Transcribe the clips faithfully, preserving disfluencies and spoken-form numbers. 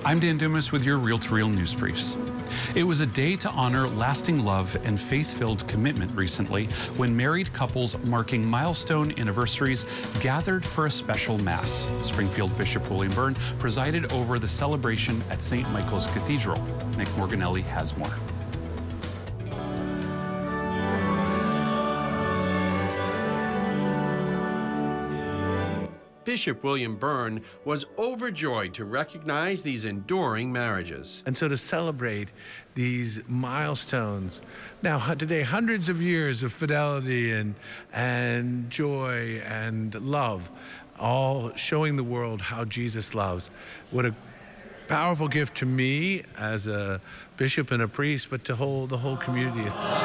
I'm Dan Dumas with your Reel to Reel News Briefs. It was a day to honor lasting love and faith-filled commitment recently when married couples marking milestone anniversaries gathered for a special Mass. Springfield Bishop William Byrne presided over the celebration at Saint Michael's Cathedral. Nick Morganelli has more. Bishop William Byrne was overjoyed to recognize these enduring marriages. And so to celebrate these milestones, now today hundreds of years of fidelity and, and joy and love, all showing the world how Jesus loves. What a powerful gift to me as a bishop and a priest, but to whole, the whole community.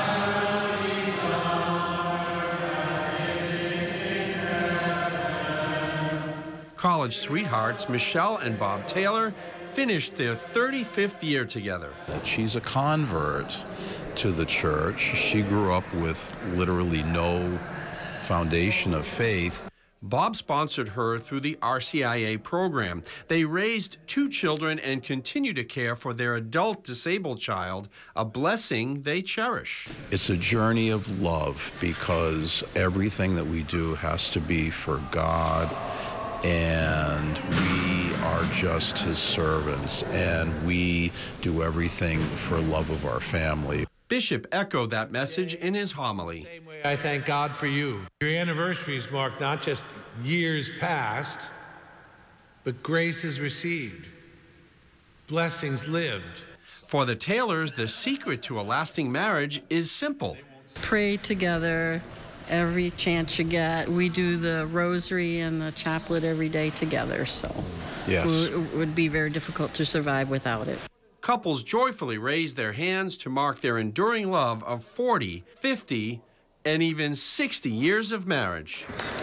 College sweethearts Michelle and Bob Taylor finished their thirty-fifth year together. She's a convert to the church. She grew up with literally no foundation of faith. Bob sponsored her through the R C I A program. They raised two children and continue to care for their adult disabled child, a blessing they cherish. It's a journey of love because everything that we do has to be for God, and we are just his servants, and we do everything for love of our family. Bishop echoed that message in his homily. Same way I thank God for you. Your anniversaries mark not just years past, but graces received, blessings lived. For the Taylors, the secret to a lasting marriage is simple. Pray together every chance you get. We do the rosary and the chaplet every day together, so yes. it would be very difficult to survive without it. Couples joyfully raise their hands to mark their enduring love of forty, fifty, and even sixty years of marriage.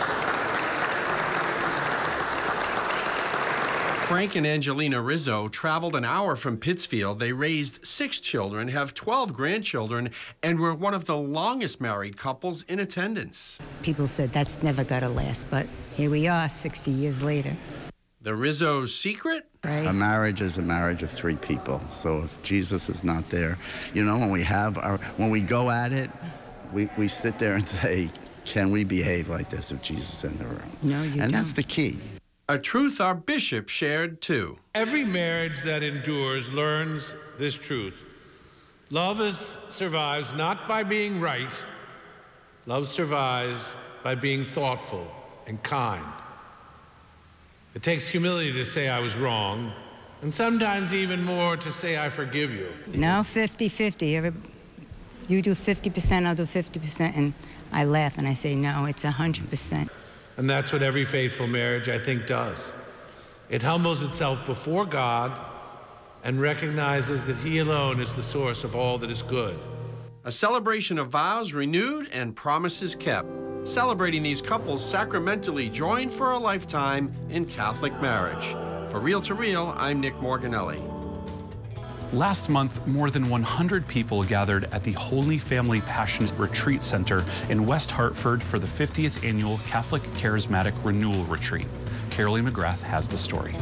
Frank and Angelina Rizzo traveled an hour from Pittsfield. They raised six children, have twelve grandchildren, and were one of the longest married couples in attendance. People said that's never gonna last, but here we are sixty years later. The Rizzo's secret? Right. A marriage is a marriage of three people. So if Jesus is not there, you know, when we have our, when we go at it, we, we sit there and say, can we behave like this if Jesus is in the room? No, you and don't. that's the key. A truth our bishop shared too. Every marriage that endures learns this truth. Love is, survives not by being right. Love survives by being thoughtful and kind. It takes humility to say I was wrong, and sometimes even more to say I forgive you. No, fifty fifty. Every, you do fifty percent, I'll do fifty percent, and I laugh and I say, no, it's one hundred percent. And that's what every faithful marriage, I think, does. It humbles itself before God and recognizes that he alone is the source of all that is good. A celebration of vows renewed and promises kept. Celebrating these couples sacramentally joined for a lifetime in Catholic marriage. For Reel to Reel, I'm Nick Morganelli. Last month, more than one hundred people gathered at the Holy Family Passion Retreat Center in West Hartford for the fiftieth Annual Catholic Charismatic Renewal Retreat. Carolee McGrath has the story.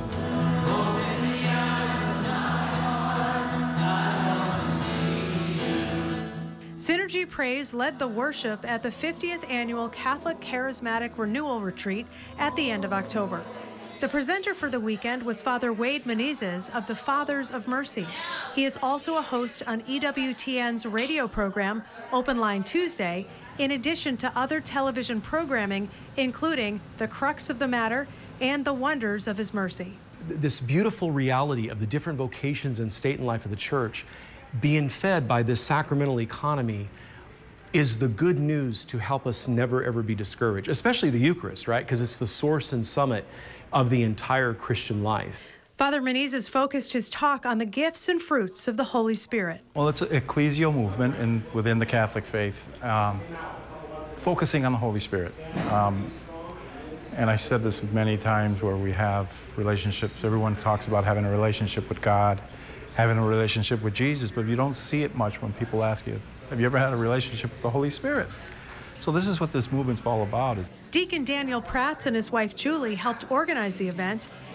Synergy Praise led the worship at the fiftieth Annual Catholic Charismatic Renewal Retreat at the end of October. The presenter for the weekend was Father Wade Menezes of the Fathers of Mercy. He is also a host on E W T N's radio program, Open Line Tuesday, in addition to other television programming, including The Crux of the Matter and The Wonders of His Mercy. This beautiful reality of the different vocations and state and life of the church being fed by this sacramental economy is the good news to help us never ever be discouraged, especially the Eucharist, right? Because it's the source and summit of the entire Christian life. Father Menezes focused his talk on the gifts and fruits of the Holy Spirit. Well, it's an ecclesial movement in, within the Catholic faith, um, focusing on the Holy Spirit. Um, and I said this many times where we have relationships. Everyone talks about having a relationship with God, having a relationship with Jesus, but you don't see it much when people ask you, have you ever had a relationship with the Holy Spirit? So this is what this movement's all about. Deacon Daniel Prats and his wife Julie helped organize the event.